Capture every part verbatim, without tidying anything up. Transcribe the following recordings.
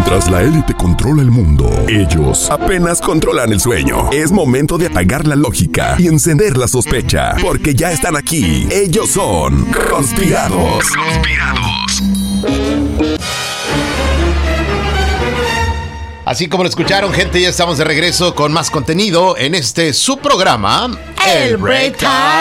Mientras la élite controla el mundo, ellos apenas controlan el sueño. Es momento de apagar la lógica y encender la sospecha, porque ya están aquí. Ellos son Conspirados. Conspirados. Así como lo escucharon, gente, ya estamos de regreso con más contenido en este su programa, El Break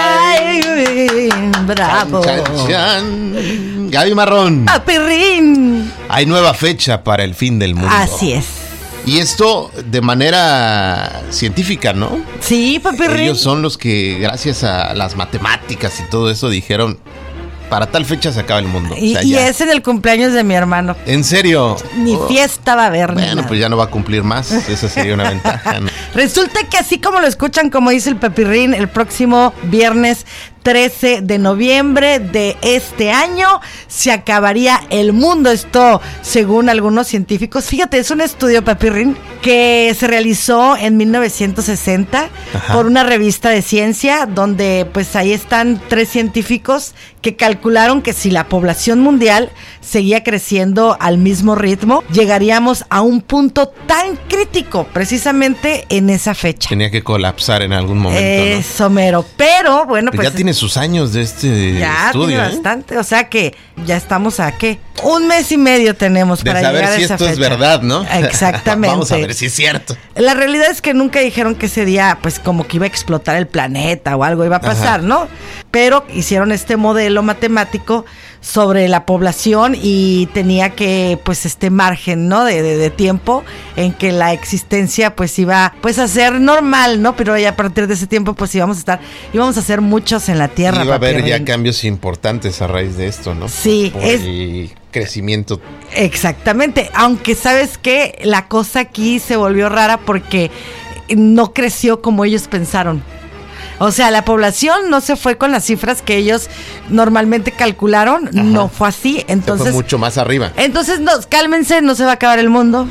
Time. Bravo. Chan, chan, chan. Gaby Marrón. Papirrín. Hay nueva fecha para el fin del mundo. Así es. Y esto de manera científica, ¿no? Sí, Papirrín. Ellos son los que, gracias a las matemáticas y todo eso, dijeron, para tal fecha se acaba el mundo. Y, o sea, y ya. es en el cumpleaños de mi hermano. ¿En serio? Ni Oh. fiesta va a haber. Bueno, nada. pues ya no va a cumplir más. Esa sería una ventaja, ¿no? Resulta que así como lo escuchan, como dice el Papirrín, el próximo viernes trece de noviembre de este año se acabaría el mundo. Esto según algunos científicos. Fíjate, es un estudio, Papirrín, que se realizó en mil novecientos sesenta Ajá. por una revista de ciencia, donde pues ahí están tres científicos que calcularon que si la población mundial seguía creciendo al mismo ritmo, llegaríamos a un punto tan crítico precisamente en esa fecha. Tenía que colapsar en algún momento, ¿no? Eso mero, pero bueno, Pues pues ya tiene sus años de este ya estudio, tiene ¿eh? bastante, o sea que ya estamos a ¿qué? Un mes y medio tenemos De para saber llegar a si esa esto fecha. es verdad, ¿no? Exactamente. Vamos a ver si es cierto. La realidad es que nunca dijeron que ese día, pues como que iba a explotar el planeta o algo iba a pasar, Ajá. ¿no? Pero hicieron este modelo matemático sobre la población y tenía que, pues, este margen, ¿no? De, de, de tiempo en que la existencia, pues, iba, pues, a ser normal, ¿no? Pero ya a partir de ese tiempo, pues, íbamos a estar, íbamos a ser muchos en la Tierra. Iba a haber Papirrín. ya cambios importantes a raíz de esto, ¿no? Sí, Por es- el crecimiento. Exactamente, aunque sabes que la cosa aquí se volvió rara porque no creció como ellos pensaron. O sea, la población no se fue con las cifras que ellos normalmente calcularon, Ajá. no fue así. Entonces, Se fue mucho más arriba. entonces no, cálmense, no se va a acabar el mundo.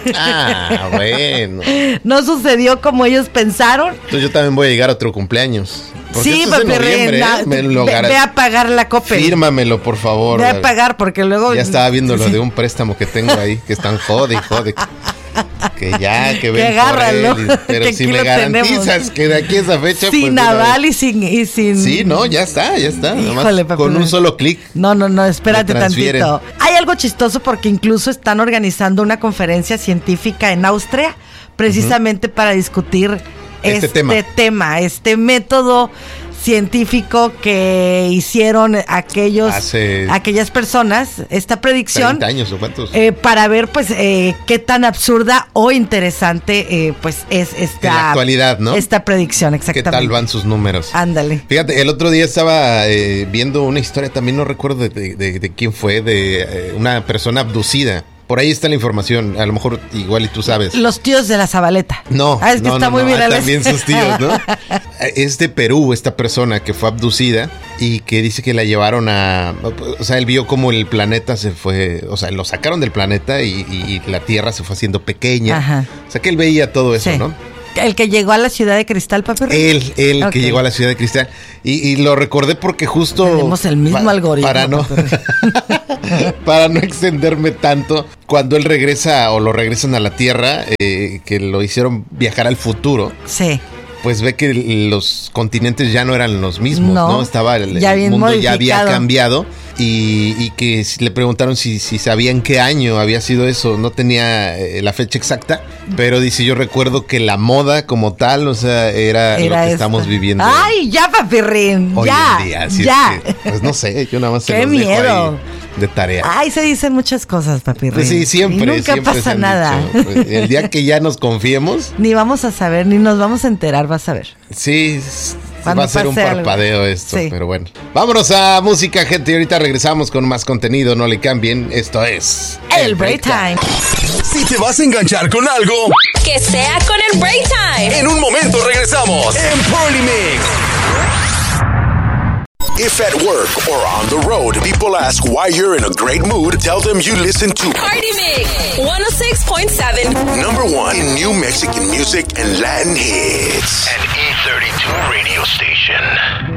Ah, bueno. No sucedió como ellos pensaron. Entonces yo también voy a llegar a otro cumpleaños. Porque Sí, esto es en Papirrín, noviembre, na- ¿eh? Me lo ve, gar- ve a pagar la copa. Fírmamelo, por favor. Ve a Gaby. pagar porque luego Ya estaba viendo lo Sí. de un préstamo que tengo ahí, que están jode y jode. Que ya, que ven por agárralo, él. y- Pero que si aquí me lo garantizas tenemos. que de aquí a esa fecha... sin pues, de una naval vez- y sin, y sin Sí, no, ya está, ya está. Nada más Híjole, papi. con un solo clic. No, no, no, espérate Me transfieren. tantito. Hay algo chistoso porque incluso están organizando una conferencia científica en Austria precisamente para discutir Este este, tema. tema. este método científico que hicieron aquellos Hace aquellas personas, esta predicción treinta años o cuántos. eh, para ver pues eh, qué tan absurda o interesante eh, pues es esta En la actualidad, ¿no? esta predicción, ¿Qué exactamente. tal van sus números? Ándale. Fíjate, el otro día estaba eh, viendo una historia, también no recuerdo de, de- de- de quién fue, de eh, una persona abducida. Por ahí está la información, a lo mejor igual y tú sabes. Los tíos de la Zabaleta. No, Ah, es que no, está no, muy no, viral. ah, también sus tíos, ¿no? Es de Perú esta persona que fue abducida y que dice que la llevaron a... O sea, él vio como el planeta se fue... O sea, lo sacaron del planeta y, y- y la Tierra se fue haciendo pequeña. Ajá. O sea, que él veía todo eso, Sí. ¿no? El que llegó a la ciudad de Cristal, papi. Él, él Ok. que llegó a la ciudad de Cristal. Y, y lo recordé porque justo... Tenemos el mismo pa- algoritmo, Para no, papi. para no extenderme tanto, cuando él regresa o lo regresan a la Tierra, eh, que lo hicieron viajar al futuro, Sí. pues ve que los continentes ya no eran los mismos, ¿no? No, Estaba el, ya el bien mundo ya había modificado. cambiado y, y que si- le preguntaron si, si sabía en qué año había sido eso, no tenía eh, la fecha exacta, pero dice, yo recuerdo que la moda como tal, o sea, era, Era lo que esta. estamos viviendo Ay, ya, papirrín. hoy Ya. en día. Así ya. es que, pues no sé, yo nada más se Qué los dejo miedo. ahí de tarea. Ay, se dicen muchas cosas, papirrín. Pues sí, siempre. Y nunca siempre se pasa han nada. dicho. Pues, el día que ya nos confiemos, Ni vamos a saber, ni nos vamos a enterar, vas a ver. sí, s- Cuando va a ser un pase algo. parpadeo esto, Sí. pero bueno. Vámonos a música, gente, y ahorita regresamos con más contenido, no le cambien. Esto es... El Break Time. Si te vas a enganchar con algo, Que sea con el Break Time. en un momento regresamos en Party Mix. If at work or on the road, people ask why you're in a great mood, tell them you listen to Party Mix one oh six point seven. number one in new Mexican music and Latin hits. An E thirty-two radio station.